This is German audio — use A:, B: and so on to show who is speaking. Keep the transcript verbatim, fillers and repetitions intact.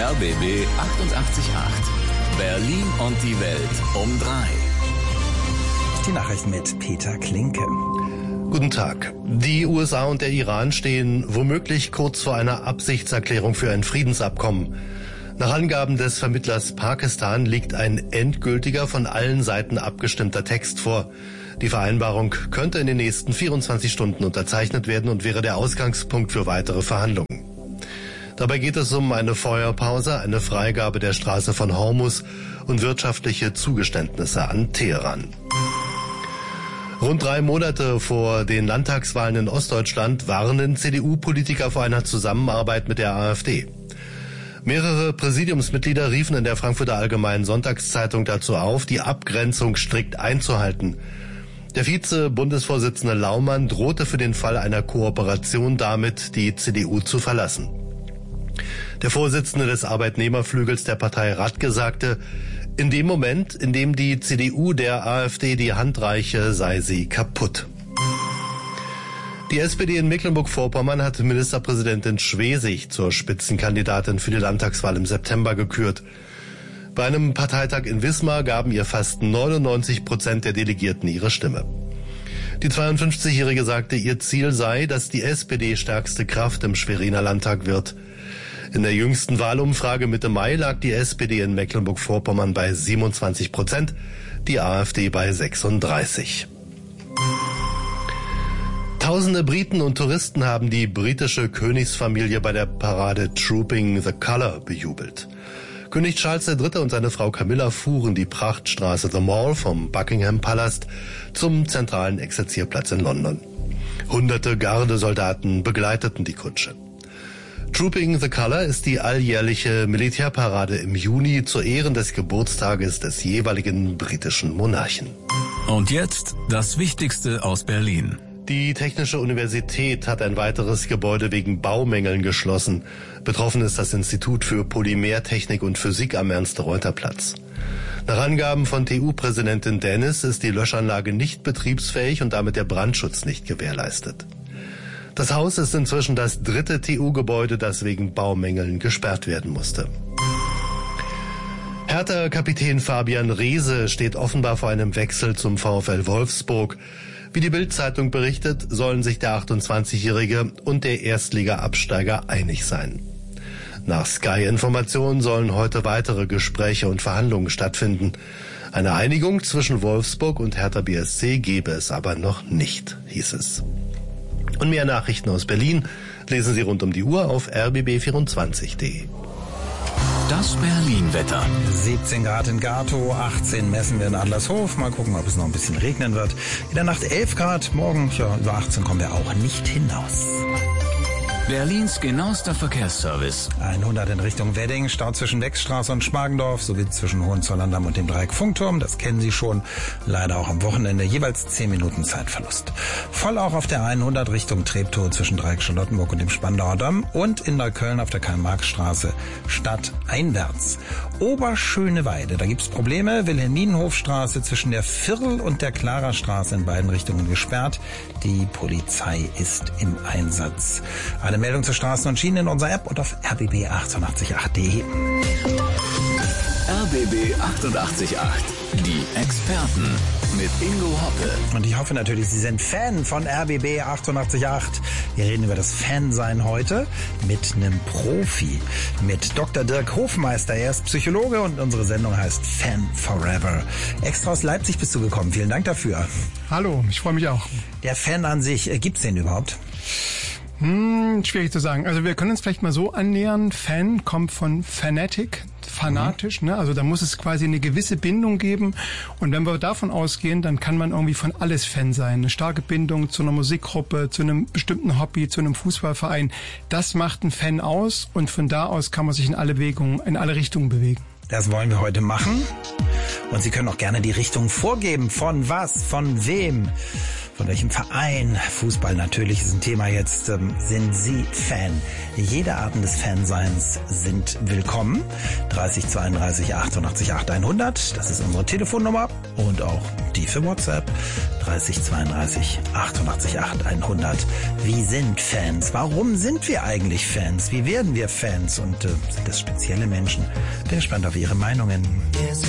A: R B B achtundachtzig Komma acht. Berlin und die Welt um drei.
B: Die Nachrichten mit Peter Klinke.
C: Guten Tag. Die U S A und der Iran stehen womöglich kurz vor einer Absichtserklärung für ein Friedensabkommen. Nach Angaben des Vermittlers Pakistan liegt ein endgültiger, von allen Seiten abgestimmter Text vor. Die Vereinbarung könnte in den nächsten vierundzwanzig Stunden unterzeichnet werden und wäre der Ausgangspunkt für weitere Verhandlungen. Dabei geht es um eine Feuerpause, eine Freigabe der Straße von Hormuz und wirtschaftliche Zugeständnisse an Teheran. Rund drei Monate vor den Landtagswahlen in Ostdeutschland warnen C D U-Politiker vor einer Zusammenarbeit mit der AfD. Mehrere Präsidiumsmitglieder riefen in der Frankfurter Allgemeinen Sonntagszeitung dazu auf, die Abgrenzung strikt einzuhalten. Der Vize-Bundesvorsitzende Laumann drohte für den Fall einer Kooperation damit, die C D U zu verlassen. Der Vorsitzende des Arbeitnehmerflügels der Partei Radke sagte, in dem Moment, in dem die C D U der AfD die Hand reiche, sei sie kaputt. Die S P D in Mecklenburg-Vorpommern hat Ministerpräsidentin Schwesig zur Spitzenkandidatin für die Landtagswahl im September gekürt. Bei einem Parteitag in Wismar gaben ihr fast neunundneunzig Prozent der Delegierten ihre Stimme. Die zweiundfünfzigjährige sagte, ihr Ziel sei, dass die S P D stärkste Kraft im Schweriner Landtag wird. In der jüngsten Wahlumfrage Mitte Mai lag die S P D in Mecklenburg-Vorpommern bei siebenundzwanzig Prozent, die AfD bei sechsunddreißig. Tausende Briten und Touristen haben die britische Königsfamilie bei der Parade Trooping the Colour bejubelt. König Charles der Dritte und seine Frau Camilla fuhren die Prachtstraße The Mall vom Buckingham Palast zum zentralen Exerzierplatz in London. Hunderte Gardesoldaten begleiteten die Kutsche. Trooping the Colour ist die alljährliche Militärparade im Juni zu Ehren des Geburtstages des jeweiligen britischen Monarchen.
A: Und jetzt das Wichtigste aus Berlin.
C: Die Technische Universität hat ein weiteres Gebäude wegen Baumängeln geschlossen. Betroffen ist das Institut für Polymertechnik und Physik am Ernst-Reuter-Platz. Nach Angaben von T U-Präsidentin Dennis ist die Löschanlage nicht betriebsfähig und damit der Brandschutz nicht gewährleistet. Das Haus ist inzwischen das dritte T U-Gebäude, das wegen Baumängeln gesperrt werden musste. Hertha-Kapitän Fabian Reese steht offenbar vor einem Wechsel zum VfL Wolfsburg. Wie die Bild-Zeitung berichtet, sollen sich der achtundzwanzigjährige und der Erstliga-Absteiger einig sein. Nach Sky-Informationen sollen heute weitere Gespräche und Verhandlungen stattfinden. Eine Einigung zwischen Wolfsburg und Hertha B S C gebe es aber noch nicht, hieß es. Und mehr Nachrichten aus Berlin lesen Sie rund um die Uhr auf r b b vierundzwanzig punkt d e.
A: Das Berlin-Wetter.
B: siebzehn Grad in Gatow, achtzehn messen wir in Adlershof. Mal gucken, ob es noch ein bisschen regnen wird. In der Nacht elf Grad, morgen ja, über achtzehn kommen wir auch nicht hinaus.
A: Berlins genauester Verkehrsservice.
B: hundert in Richtung Wedding, Stau zwischen Wechstraße und Schmargendorf sowie zwischen Hohenzollern-Damm und dem Dreieck Funkturm. Das kennen Sie schon. Leider auch am Wochenende jeweils zehn Minuten Zeitverlust. Voll auch auf der hundert Richtung Treptow zwischen Dreieck Charlottenburg und dem Spandauer Damm und in Neukölln auf der Karl-Marx-Straße stadteinwärts. Oberschöneweide, da gibt's Probleme. Wilhelminenhofstraße zwischen der Virl und der Klara-Straße in beiden Richtungen gesperrt. Die Polizei ist im Einsatz. Eine Meldung zur Straßen und Schienen in unserer App und auf r b b achtundachtzig Komma acht punkt d e.
A: R B B achtundachtzig Komma acht. Die Experten mit Ingo Hoppe.
B: Und ich hoffe natürlich, Sie sind Fan von R B B achtundachtzig Komma acht. Wir reden über das Fansein heute mit einem Profi, mit Doktor Dirk Hofmeister. Er ist Psychologe und unsere Sendung heißt Fan Forever. Extra aus Leipzig bist du gekommen. Vielen Dank dafür.
D: Hallo, ich freue mich auch.
B: Der Fan an sich, äh, gibt's den überhaupt?
D: Hm, schwierig zu sagen. Also wir können uns vielleicht mal so annähern. Fan kommt von Fanatic, fanatisch, mhm. ne? Also da muss es quasi eine gewisse Bindung geben. Und wenn wir davon ausgehen, dann kann man irgendwie von alles Fan sein. Eine starke Bindung zu einer Musikgruppe, zu einem bestimmten Hobby, zu einem Fußballverein. Das macht einen Fan aus und von da aus kann man sich in alle Bewegungen, in alle Richtungen bewegen.
B: Das wollen wir heute machen. Und Sie können auch gerne die Richtung vorgeben. Von was? Von wem? Von welchem Verein? Fußball natürlich ist ein Thema jetzt. Ähm, sind Sie Fan? Jede Arten des Fanseins sind willkommen. dreißig zweiunddreißig achtundachtzig acht hundert, das ist unsere Telefonnummer und auch die für WhatsApp. dreißig zweiunddreißig achtundachtzig acht hundert. Wie sind Fans? Warum sind wir eigentlich Fans? Wie werden wir Fans? Und äh, sind das spezielle Menschen? Bin gespannt auf Ihre Meinungen.